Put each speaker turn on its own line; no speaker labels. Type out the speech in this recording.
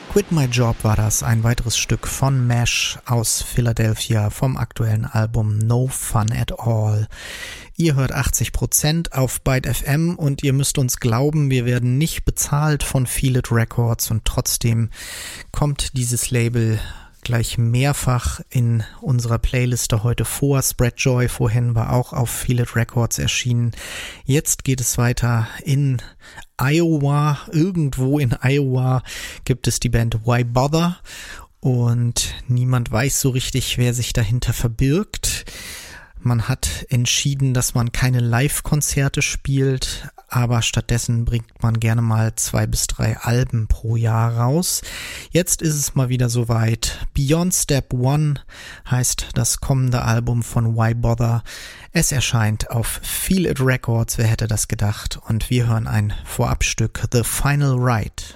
Quit My Job war das, ein weiteres Stück von Mesh aus Philadelphia vom aktuellen Album No Fun at All. Ihr hört 80% auf Byte FM und ihr müsst uns glauben, wir werden nicht bezahlt von Feel It Records und trotzdem kommt dieses Label gleich mehrfach in unserer Playliste heute vor. Spread Joy vorhin war auch auf Feel It Records erschienen. Jetzt geht es weiter in Iowa. Irgendwo in Iowa gibt es die Band Why Bother und niemand weiß so richtig, wer sich dahinter verbirgt. Man hat entschieden, dass man keine Live-Konzerte spielt, aber stattdessen bringt man gerne mal 2 bis 3 Alben pro Jahr raus. Jetzt ist es mal wieder soweit. Beyond Step One heißt das kommende Album von Why Bother. Es erscheint auf Feel It Records, wer hätte das gedacht? Und wir hören ein Vorabstück, The Final Ride.